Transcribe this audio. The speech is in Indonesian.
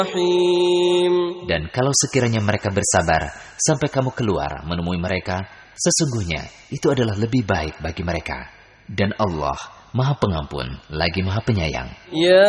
Dan kalau sekiranya mereka bersabar sampai kamu keluar menemui mereka, sesungguhnya itu adalah lebih baik bagi mereka. Dan Allah Maha Pengampun lagi Maha Penyayang.